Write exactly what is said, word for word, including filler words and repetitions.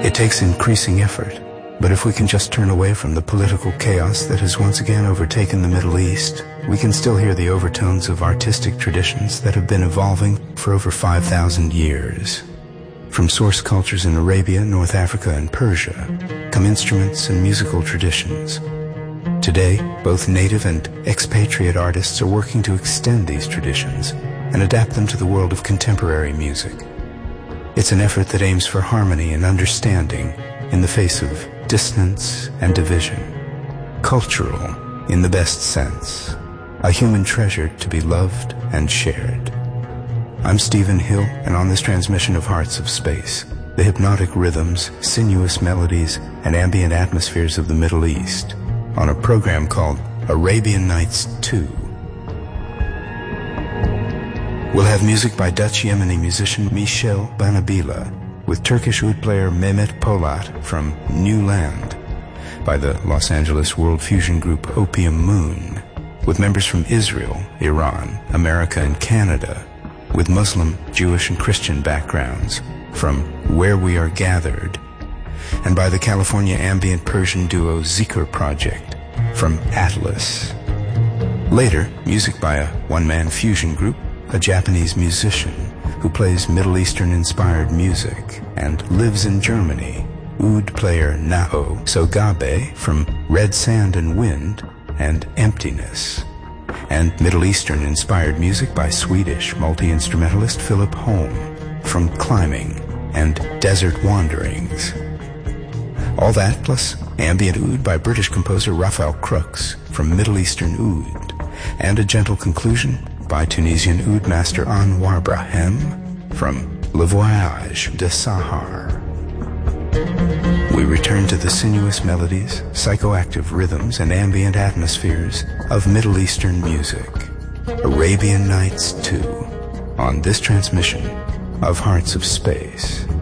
It takes increasing effort, but if we can just turn away from the political chaos that has once again overtaken the Middle East, we can still hear the overtones of artistic traditions that have been evolving for over five thousand years. From source cultures in Arabia, North Africa, and Persia come instruments and musical traditions. Today, both native and expatriate artists are working to extend these traditions and adapt them to the world of contemporary music. It's an effort that aims for harmony and understanding in the face of dissonance and division. Cultural, in the best sense. A human treasure to be loved and shared. I'm Stephen Hill, and on this transmission of Hearts of Space, the hypnotic rhythms, sinuous melodies, and ambient atmospheres of the Middle East, on a program called Arabian Nights two. We'll have music by Dutch-Yemeni musician Michel Banabila, with Turkish oud player Mehmet Polat from New Land, by the Los Angeles world fusion group Opium Moon, with members from Israel, Iran, America, and Canada, with Muslim, Jewish, and Christian backgrounds from Where We Are Gathered, and by the California ambient Persian duo Zikr Project from Atlas. Later, music by a one-man fusion group, a Japanese musician who plays Middle Eastern-inspired music and lives in Germany, oud player Nao Sogabe from Red Sand and Wind and Emptiness, and Middle Eastern-inspired music by Swedish multi-instrumentalist Philip Holm from Climbing and Desert Wanderings. All that plus ambient oud by British composer Raphael Crooks from Middle Eastern Oud, and a gentle conclusion by Tunisian oud master Anwar Brahem from Le Voyage de Sahar. We return to the sinuous melodies, psychoactive rhythms, and ambient atmospheres of Middle Eastern music. Arabian Nights two, on this transmission of Hearts of Space.